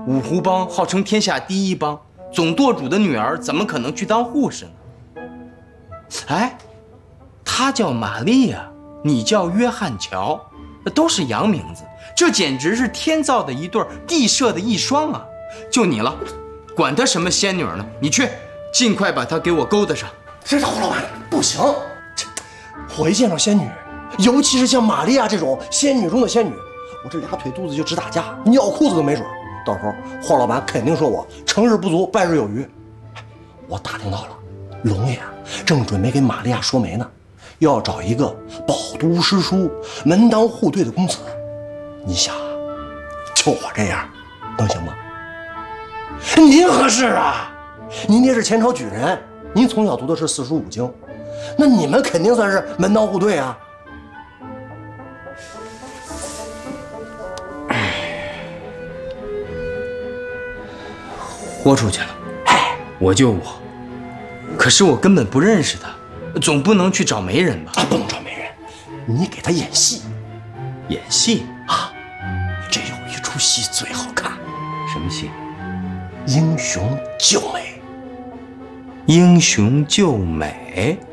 五湖帮号称天下第一帮，总舵主的女儿怎么可能去当护士呢？哎，她叫玛丽亚，你叫约翰乔，那都是洋名字，这简直是天造的一对，地设的一双啊！就你了，管她什么仙女呢？你去，尽快把她给我勾搭上。 这胡老板不行，我一见到仙女，尤其是像玛利亚这种仙女中的仙女，我这俩腿肚子就直打架，尿裤子都没准。到时候霍老板肯定说我成事不足败事有余。我打听到了，龙爷正准备给玛利亚说媒呢，要找一个饱读诗书、门当户对的公子。你想，就我这样，能行吗？您合适啊，您爹是前朝举人，您从小读的是四书五经，那你们肯定算是门当户对啊。 豁出去了，我就我，可是我根本不认识他，总不能去找媒人吧？ 不能找媒人，你给他演戏。 演戏啊？这有一出戏最好看。 什么戏？ 英雄救美。 英雄救美。